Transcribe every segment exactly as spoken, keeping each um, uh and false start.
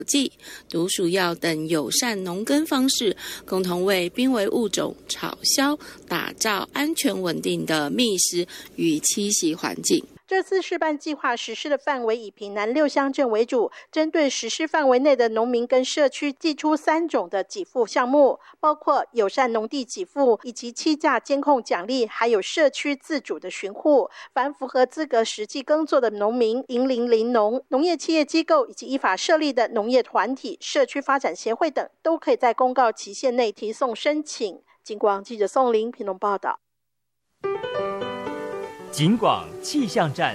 剂、毒鼠药等友善农耕方式，共同为濒危物种草鸮打造安全稳定的觅食与栖息环境。 这次示范计划实施的范围以屏南六乡镇为主，针对实施范围内的农民跟社区寄出三种的给付项目，包括友善农地给付以及七价监控奖励，还有社区自主的巡护。凡符合资格实际耕作的农民、营林林农、农业企业机构以及依法设立的农业团体、社区发展协会等，都可以在公告期限内提送申请。警广记者宋玲评论报道。 警广气象站。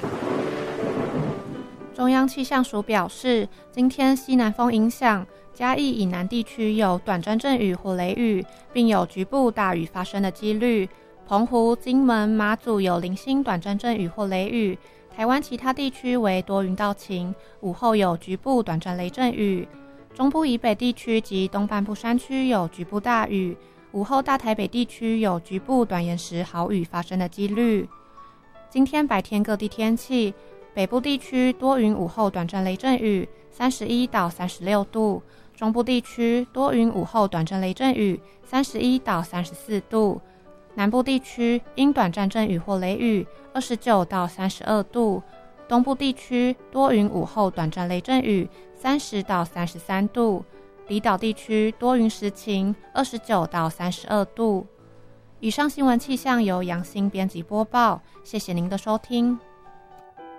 中央气象署表示，今天西南风影响，嘉义以南地区有短暂阵雨或雷雨，并有局部大雨发生的几率。澎湖、金门、马祖有零星短暂阵雨或雷雨，台湾其他地区为多云到晴，午后有局部短暂雷阵雨。中部以北地区及东半部山区有局部大雨，午后大台北地区有局部短延时豪雨发生的几率。今天白天各地天气，北部地区多云，午后短暂雷阵雨，三十一到三十六度；中部地区多云，午后短暂雷阵雨，三十一到三十四度；南部地区因短暂阵雨或雷雨，二十九到三十二度；东部地区多云，午后短暂雷阵雨，三十到三十三度；离岛地区多云时晴，二十九到三十二度。以上新闻气象由杨欣编辑播报，谢谢您的收听。